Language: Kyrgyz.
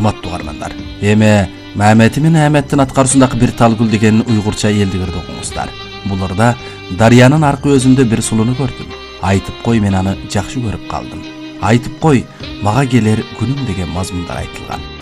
урматтуу угармандар. Эми Мамети мен Ахметтин аткаруусундагы бир талгул деген уйгурча элдигирди окуңуздар. Буларда Дарыянын аркы өзүндө бир сулууну көрдүм. Айтып кой, мен аны жакшы көрүп калдым. Айтып кой, мага келер күнүм деген мазмундар айтылган.